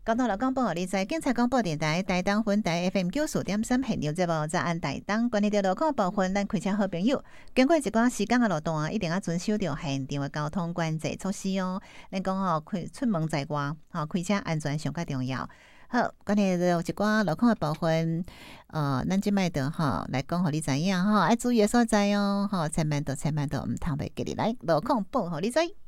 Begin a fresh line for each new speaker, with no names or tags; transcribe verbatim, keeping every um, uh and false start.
交通路况报互你知，警察广播电台台东分台 F M 九四点三频道节目早安台东，关于着路况部分，咱开车好朋友经过一寡时间的路段，一定要遵守着现场的交通管制措施哦。咱讲吼，开出门在外，吼开车安全上较重要。好，关于着一寡路况的部分，呃，咱即摆着吼来讲，互你知影吼，爱注意的所在哦，吼，千万着千万着毋通袂记入来，路况报互你知。